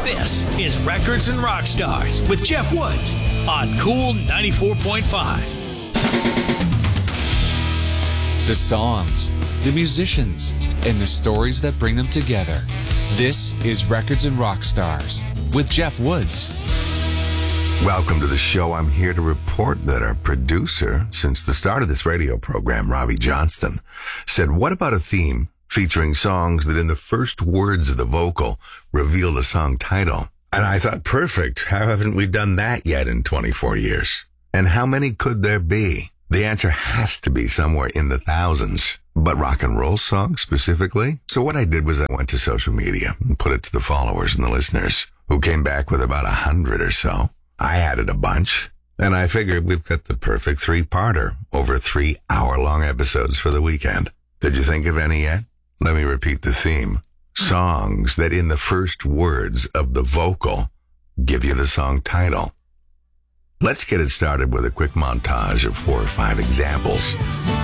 This is Records and Rock Stars with Jeff Woods on Cool 94.5. The songs, the musicians, and the stories that bring them together. This is Records and Rock Stars with Jeff Woods. Welcome to the show. I'm here to report that our producer, since the start of this radio program, Robbie Johnston, said, what about a theme featuring songs that in the first words of the vocal reveal the song title? And I thought, perfect. How haven't we done that yet in 24 years? And how many could there be? The answer has to be somewhere in the thousands. But rock and roll songs specifically? So what I did was I went to social media and put it to the followers and the listeners, who came back with about 100 or so. I added a bunch, and I figured we've got the perfect three-parter over 3-hour-long episodes for the weekend. Did you think of any yet? Let me repeat the theme. Songs that in the first words of the vocal give you the song title. Let's get it started with a quick montage of 4 or 5 examples.